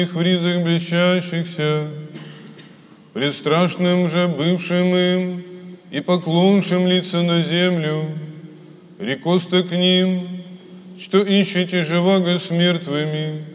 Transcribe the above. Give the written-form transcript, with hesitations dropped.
в ризах блещащихся, пред страшным же бывшим им и поклоншим лица на землю, рекоста к ним, что ищете живаго с мертвыми,